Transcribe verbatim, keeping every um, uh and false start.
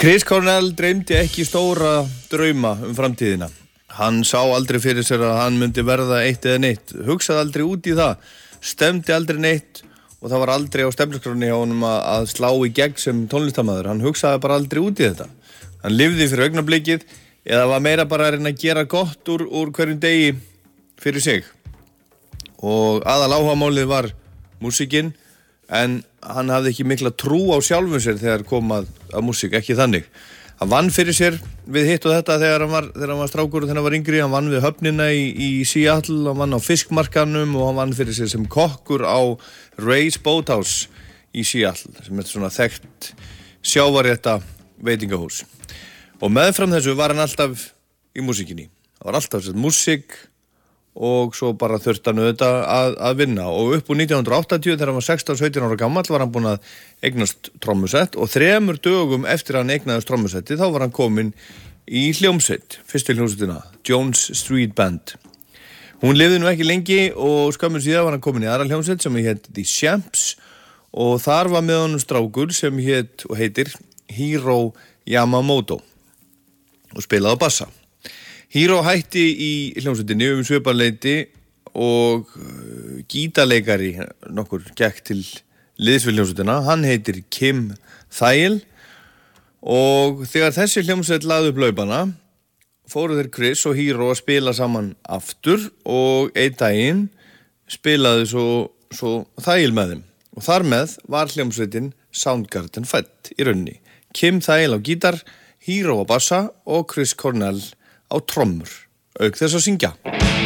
Chris Cornell dreymdi ekki stóra drauma um framtíðina. Hann sá aldrei fyrir sér að hann myndi verða eitt eða neitt, hugsaði aldrei út í það, stemdi aldrei neitt og það var aldrei á stefnuskránni hjá honum að, að slá í gegn sem tónlistarmaður. Hann hugsaði bara aldrei út í þetta. Hann lifði fyrir augnablikið eða var meira bara að reyna að gera gott úr, úr hverjum degi fyrir sig. Og aðal áhugamálið var músíkin, en hann hafði ekki mikla trú á sjálfum sér þegar kom að, að músík, ekki þannig. Hann vann fyrir sér við hitt og þetta þegar hann var, þegar hann var strákur og þegar hann var yngri. Hann vann við höfnina í, í Seattle, hann vann á fiskmarkanum og hann vann fyrir sér sem kokkur á Ray's Boathouse í Seattle, sem er svona þekkt sjávarrétta veitingahús. Og meðfram þessu var hann alltaf í músíkinni. Það var alltaf sett músík og svo bara þurfti hann auðvitað að, að vinna. Og upp úr nítján hundruð áttatíu þegar hann var sextán sautján ára gamall var hann búinn að eignast trommusett og þremur dögum eftir að hann eignaðist trommusetti þá var hann kominn í hljómsveit, fyrstu hljómsveitina, Jones Street Band. Hún lifði nú ekki lengi og skömmu síðan var hann kominn í aðra hljómsveit sem hét The Champs og þar var með honum strákur sem hét og heitir Hiro Yamamoto og spilaði á bassa. Hiro hætti í hljómsveitinni um sviparleiti og gítarleikari nokkur gekk til liðs við hljómsveitina. Hann heitir Kim Thayil og þegar þessi hljómsveit lagði upp laupana fóru þeir Chris og Hiro að spila saman aftur og einn daginn spilaði svo, svo Thayil með þeim og þar með var hljómsveitin Soundgarden fædd í rauninni. Kim Thayil á gítar, Hiro á bassa og Chris Cornell á trommur, auk þess að syngja.